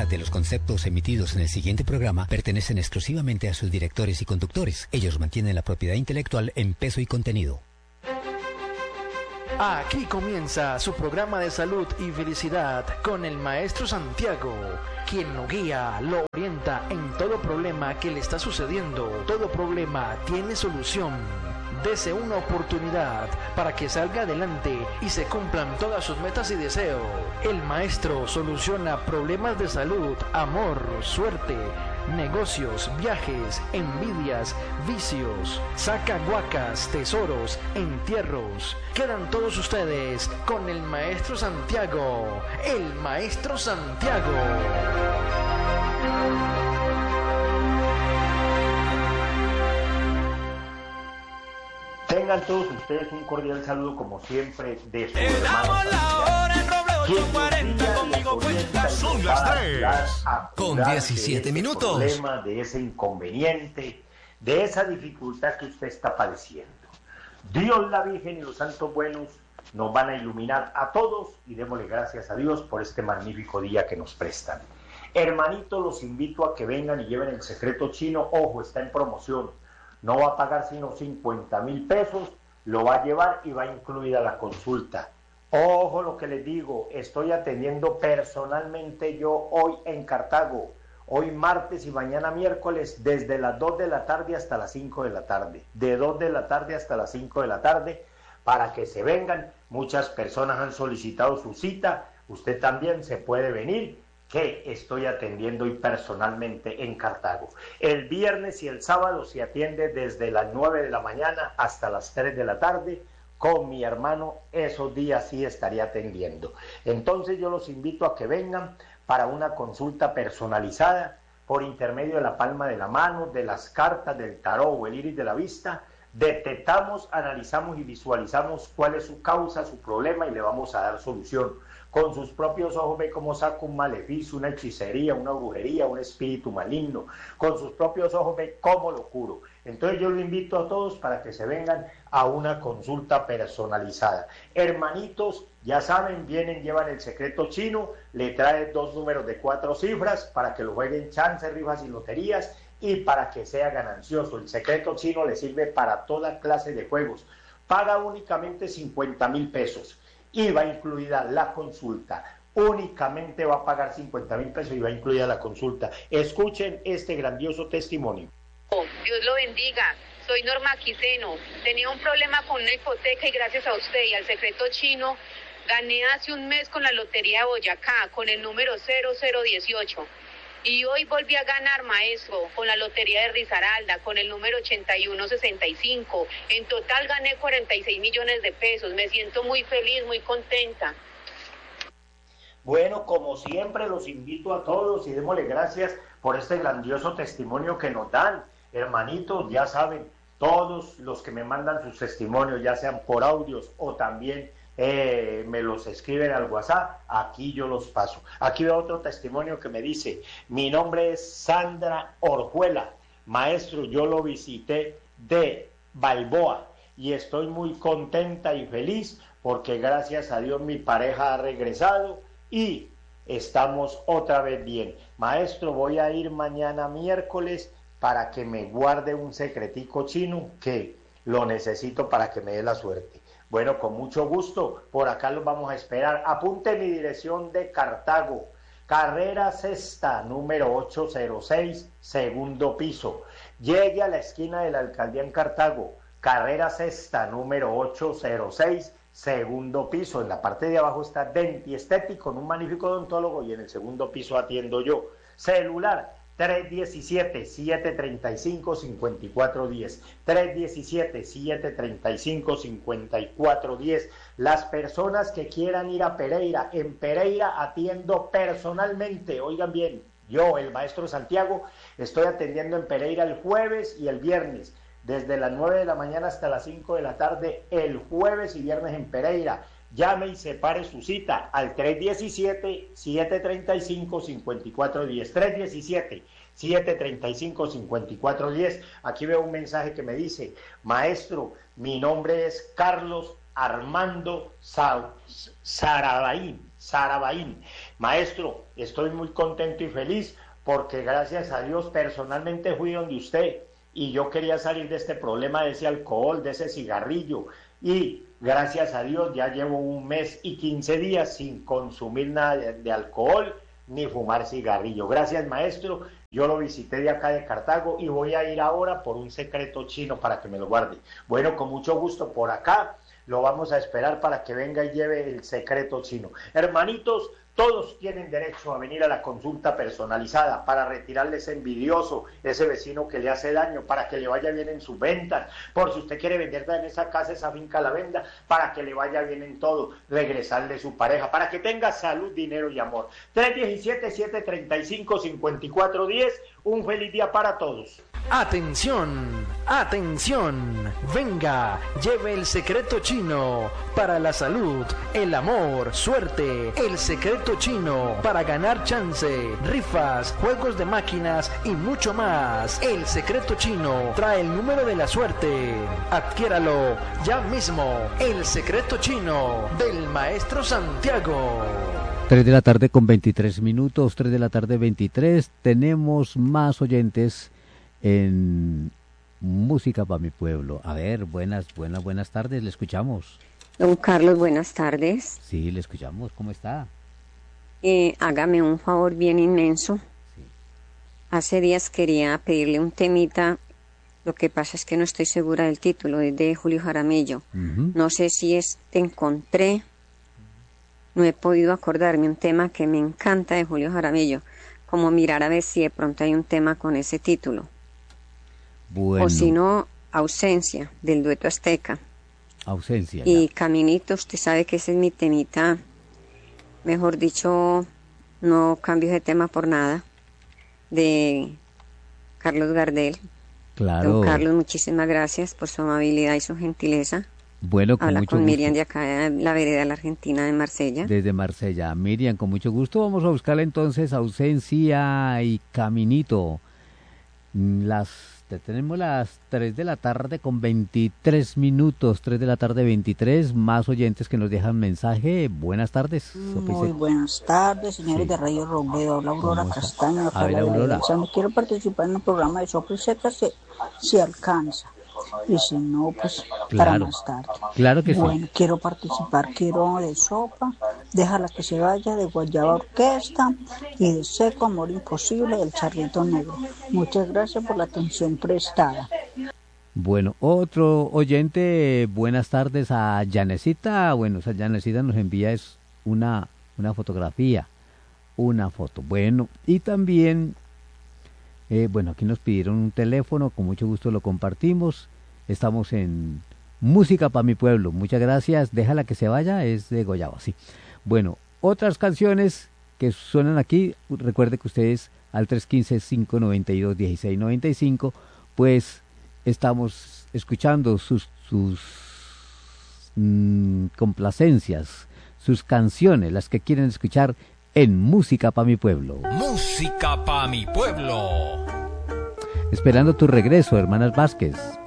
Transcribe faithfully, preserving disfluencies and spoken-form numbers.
propiedad de los conceptos emitidos en el siguiente programa pertenecen exclusivamente a sus directores y conductores. Ellos mantienen la propiedad intelectual en peso y contenido. Aquí comienza su programa de salud y felicidad con el maestro Santiago, quien lo guía, lo orienta en todo problema que le está sucediendo. Todo problema tiene solución. Dese una oportunidad para que salga adelante y se cumplan todas sus metas y deseos. El maestro soluciona problemas de salud, amor, suerte, negocios, viajes, envidias, vicios, saca guacas, tesoros, entierros. Quedan todos ustedes con el maestro Santiago, el maestro Santiago. Tengan todos ustedes un cordial saludo como siempre de su Le damos la hora en Roble ocho cuarenta, conmigo cuenta. Son las tres con diecisiete minutos. De ese problema, de ese inconveniente, de esa dificultad que usted está padeciendo. Dios, la Virgen y los santos buenos nos van a iluminar a todos y démosle gracias a Dios por este magnífico día que nos prestan. Hermanitos, los invito a que vengan y lleven el secreto chino. Ojo, está en promoción. No va a pagar sino cincuenta mil pesos, lo va a llevar y va incluida la consulta. Ojo lo que les digo, estoy atendiendo personalmente yo hoy en Cartago, hoy martes y mañana miércoles, desde las dos de la tarde hasta las cinco de la tarde, de dos de la tarde hasta las cinco de la tarde, para que se vengan. Muchas personas han solicitado su cita, usted también se puede venir, que estoy atendiendo hoy personalmente en Cartago. El viernes y el sábado se atiende desde las nueve de la mañana hasta las tres de la tarde. Con mi hermano, esos días sí estaría atendiendo. Entonces yo los invito a que vengan para una consulta personalizada por intermedio de la palma de la mano, de las cartas, del tarot o el iris de la vista. Detectamos, analizamos y visualizamos cuál es su causa, su problema y le vamos a dar solución. Con sus propios ojos ve cómo saca un maleficio, una hechicería, una brujería, un espíritu maligno. Con sus propios ojos ve cómo lo curo. Entonces yo lo invito a todos para que se vengan a una consulta personalizada. Hermanitos, ya saben, vienen, llevan el secreto chino, le trae dos números de cuatro cifras para que lo jueguen chance, rifas y loterías y para que sea ganancioso. El secreto chino le sirve para toda clase de juegos. Paga únicamente cincuenta mil pesos. Y va incluida la consulta. Únicamente va a pagar cincuenta mil pesos y va incluida la consulta. Escuchen este grandioso testimonio. Dios lo bendiga. Soy Norma Quiseno. Tenía un problema con una hipoteca y gracias a usted y al secreto chino gané hace un mes con la lotería de Boyacá con el número cero cero dieciocho. Y hoy volví a ganar, maestro, con la lotería de Risaralda, con el número ochenta y uno sesenta y cinco. En total gané cuarenta y seis millones de pesos. Me siento muy feliz, muy contenta. Bueno, como siempre, los invito a todos y démosle gracias por este grandioso testimonio que nos dan. Hermanitos, ya saben, todos los que me mandan sus testimonios, ya sean por audios o también Eh, me los escriben al WhatsApp, aquí yo los paso. Aquí veo otro testimonio que me dice: mi nombre es Sandra Orjuela, maestro, yo lo visité de Balboa y estoy muy contenta y feliz porque gracias a Dios mi pareja ha regresado y estamos otra vez bien. Maestro, voy a ir mañana miércoles para que me guarde un secretico chino que lo necesito para que me dé la suerte. Bueno, con mucho gusto, por acá los vamos a esperar. Apunte mi dirección de Cartago, carrera sexta, número ochocientos seis, segundo piso. Llegue a la esquina de la alcaldía en Cartago, carrera sexta, número ochocientos seis, segundo piso. En la parte de abajo está Denti Estético, con un magnífico odontólogo, y en el segundo piso atiendo yo. Celular tres diecisiete, siete treinta y cinco, cincuenta y cuatro diez, tres diecisiete, siete treinta y cinco, cincuenta y cuatro diez. Las personas que quieran ir a Pereira, en Pereira atiendo personalmente. Oigan bien, yo, el maestro Santiago, estoy atendiendo en Pereira el jueves y el viernes, desde las nueve de la mañana hasta las cinco de la tarde, el jueves y viernes en Pereira. Llame y separe su cita al tres diecisiete, siete treinta y cinco, cincuenta y cuatro diez, tres diecisiete, siete treinta y cinco, cincuenta y cuatro diez. Aquí veo un mensaje que me dice: maestro, mi nombre es Carlos Armando Sarabaín, Sarabaín. Maestro, estoy muy contento y feliz porque gracias a Dios personalmente fui donde usted y yo quería salir de este problema de ese alcohol, de ese cigarrillo, y gracias a Dios ya llevo un mes y quince días sin consumir nada de, de alcohol ni fumar cigarrillo. Gracias, maestro. Yo lo visité de acá de Cartago y voy a ir ahora por un secreto chino para que me lo guarde. Bueno, con mucho gusto por acá lo vamos a esperar para que venga y lleve el secreto chino. Hermanitos, todos tienen derecho a venir a la consulta personalizada para retirarle ese envidioso, ese vecino que le hace daño, para que le vaya bien en sus ventas, por si usted quiere vender en esa casa, esa finca, la venda, para que le vaya bien en todo, regresarle su pareja, para que tenga salud, dinero y amor. tres diecisiete, siete treinta y cinco, cincuenta y cuatro diez, un feliz día para todos. Atención, atención, venga, lleve el secreto chino para la salud, el amor, suerte, el secreto chino para ganar chance, rifas, juegos de máquinas y mucho más. El secreto chino trae el número de la suerte. Adquiéralo ya mismo. El secreto chino del maestro Santiago. tres de la tarde con veintitrés minutos, tres de la tarde veintitrés. Tenemos más oyentes en Música para mi Pueblo. A ver, buenas, buenas, buenas tardes, le escuchamos. Don Carlos, buenas tardes. Sí, le escuchamos, ¿cómo está? Eh, hágame un favor bien inmenso. Sí. Hace días quería pedirle un temita, lo que pasa es que no estoy segura del título, es de Julio Jaramillo. Uh-huh. No sé si es Te Encontré, no he podido acordarme, un tema que me encanta de Julio Jaramillo, como mirar a ver si de pronto hay un tema con ese título. Bueno. O si no, Ausencia, del dueto azteca. Ausencia. Y ya. Caminito, usted sabe que ese es mi temita, mejor dicho, no cambio de tema por nada, de Carlos Gardel. Claro. Don Carlos, muchísimas gracias por su amabilidad y su gentileza. Bueno, con Habla mucho con gusto. Miriam de acá, de la vereda de la Argentina, de Marsella. Desde Marsella. Miriam, con mucho gusto. Vamos a buscarle entonces Ausencia y Caminito. Las tenemos las tres de la tarde con veintitrés minutos, tres de la tarde veintitrés, más oyentes que nos dejan mensaje. Buenas tardes. Muy buenas tardes, señores sí. de Radio Robledo. Habla Aurora Castaño. A ver, Aurora. Me quiero participar en un programa de Soplo y Seca si, si alcanza. Y si no, pues claro, para más tarde. Claro que bueno, sí. quiero participar, quiero de Sopa, Déjala que se vaya, de Guayaba Orquesta y de Seco, Amor Imposible, del Charrito Negro. Muchas gracias por la atención prestada. Bueno, otro oyente, buenas tardes a Yanecita. Bueno, esa Yanecita nos envía es una, una fotografía, una foto. Bueno, y también, eh, bueno, aquí nos pidieron un teléfono, con mucho gusto lo compartimos. Estamos en Música para mi Pueblo. Muchas gracias. Déjala que se vaya, es de Goyaba, sí. Bueno, otras canciones que suenan aquí, recuerde que ustedes al tres uno cinco, cinco nueve dos, uno seis nueve cinco, pues estamos escuchando sus, sus mmm, complacencias, sus canciones, las que quieren escuchar en Música para mi Pueblo. Música para mi pueblo. Esperando tu regreso, hermanas Vázquez.